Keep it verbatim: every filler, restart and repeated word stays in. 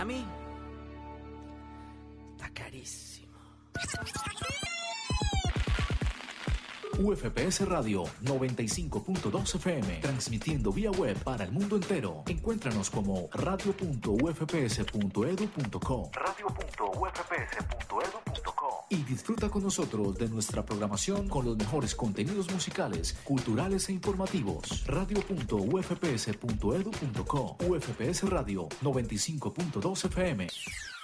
Miami está carísimo. U F P S Radio noventa y cinco punto dos F M, transmitiendo vía web para el mundo entero. Encuéntranos como radio punto u f p s punto e d u punto co. radio punto u f p s punto e d u punto co. Y disfruta con nosotros de nuestra programación con los mejores contenidos musicales, culturales e informativos. radio punto u f p s punto e d u punto co. U F P S Radio noventa y cinco punto dos F M.